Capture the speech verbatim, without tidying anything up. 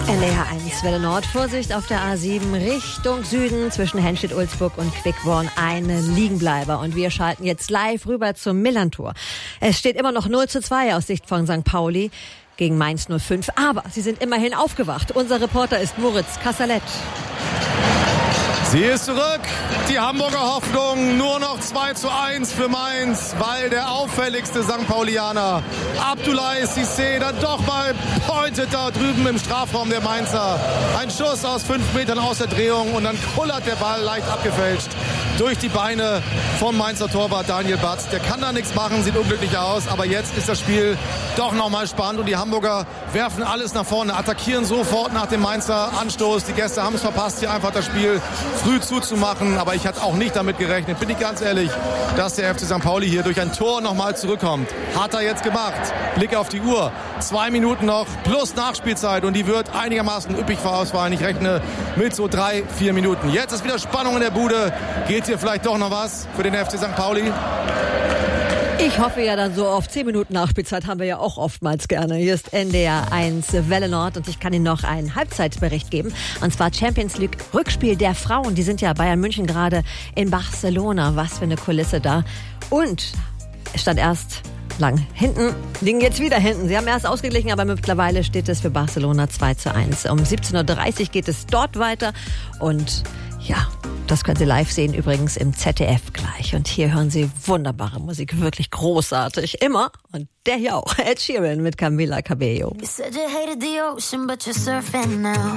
N D R eins Welle Nord. Vorsicht auf der A sieben Richtung Süden zwischen Henstedt-Ulzburg und Quickborn. Eine Liegenbleiber. Und wir schalten jetzt live rüber zum Millantor. Es steht immer noch null zu zwei aus Sicht von Sankt Pauli gegen Mainz null fünf. Aber sie sind immerhin aufgewacht. Unser Reporter ist Moritz Kassalet. Sie ist zurück, die Hamburger Hoffnung, nur noch zwei zu eins für Mainz, weil der auffälligste Sankt Paulianer, Abdoulaye Cissé, dann doch mal pointet da drüben im Strafraum der Mainzer. Ein Schuss aus fünf Metern aus der Drehung und dann kullert der Ball leicht abgefälscht durch die Beine vom Mainzer Torwart Daniel Batz. Der kann da nichts machen, sieht unglücklich aus, aber jetzt ist das Spiel doch nochmal spannend und die Hamburger werfen alles nach vorne, attackieren sofort nach dem Mainzer Anstoß. Die Gäste haben es verpasst, hier einfach das Spiel früh zuzumachen, aber ich hatte auch nicht damit gerechnet, bin ich ganz ehrlich, dass der F C Sankt Pauli hier durch ein Tor nochmal zurückkommt. Hat er jetzt gemacht. Blick auf die Uhr. Zwei Minuten noch plus Nachspielzeit und die wird einigermaßen üppig vorausfallen. Ich rechne mit so drei, vier Minuten. Jetzt ist wieder Spannung in der Bude. Geht hier vielleicht doch noch was für den F C Sankt Pauli? Ich hoffe ja dann so auf zehn Minuten Nachspielzeit haben wir ja auch oftmals gerne. Hier ist N D R eins Welle Nord und ich kann Ihnen noch einen Halbzeitbericht geben. Und zwar Champions League Rückspiel der Frauen. Die sind ja Bayern München gerade in Barcelona. Was für eine Kulisse da. Und es stand erst lang hinten, liegen jetzt wieder hinten. Sie haben erst ausgeglichen, aber mittlerweile steht es für Barcelona zwei zu eins. Um siebzehn Uhr dreißig geht es dort weiter und ja, das können Sie live sehen, übrigens im Z D F gleich. Und hier hören Sie wunderbare Musik, wirklich großartig, immer. Und der hier auch, Ed Sheeran mit Camila Cabello. You said you hated the ocean, but you're surfing now.